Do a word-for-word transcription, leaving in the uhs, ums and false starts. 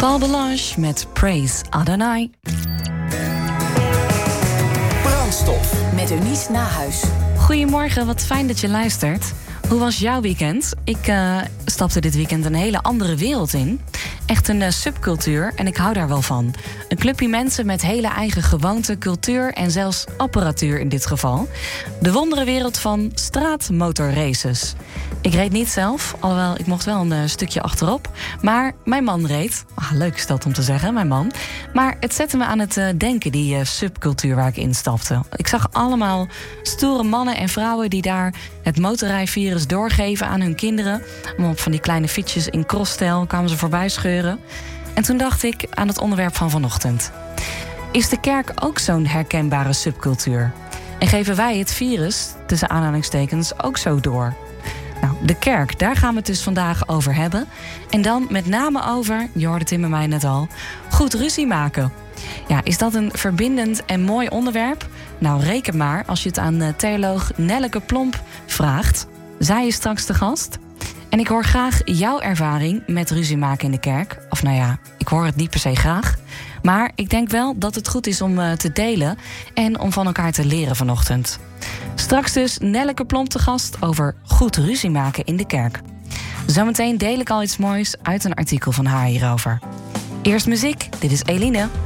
Paul Belange met Praise Adonai. Brandstof met Eunice Nahuis. Goedemorgen, wat fijn dat je luistert. Hoe was jouw weekend? Ik uh, stapte dit weekend een hele andere wereld in. Echt een uh, subcultuur en ik hou daar wel van. Een clubje mensen met hele eigen gewoonten, cultuur en zelfs apparatuur in dit geval. De wonderenwereld van straatmotorraces. Ik reed niet zelf, alhoewel ik mocht wel een uh, stukje achterop. Maar mijn man reed. Ah, leuk is dat om te zeggen, mijn man. Maar het zette me aan het uh, denken, die uh, subcultuur waar ik instapte. Ik zag allemaal stoere mannen en vrouwen die daar het motorrijvirus doorgeven aan hun kinderen. Op van die kleine fietsjes in crossstijl kwamen ze voorbij scheuren. En toen dacht ik aan het onderwerp van vanochtend. Is de kerk ook zo'n herkenbare subcultuur? En geven wij het virus, tussen aanhalingstekens, ook zo door? Nou, de kerk, daar gaan we het dus vandaag over hebben. En dan met name over, je hoorde het in bij mij net al, goed ruzie maken. Ja, is dat een verbindend en mooi onderwerp? Nou, reken maar als je het aan theoloog Nelleke Plomp vraagt. Zij is straks de gast. En ik hoor graag jouw ervaring met ruzie maken in de kerk. Of nou ja, ik hoor het niet per se graag. Maar ik denk wel dat het goed is om uh, te delen en om van elkaar te leren vanochtend. Straks dus Nelleke Plomp te gast over goed ruzie maken in de kerk. Zometeen deel ik al iets moois uit een artikel van haar hierover. Eerst muziek, dit is Eline.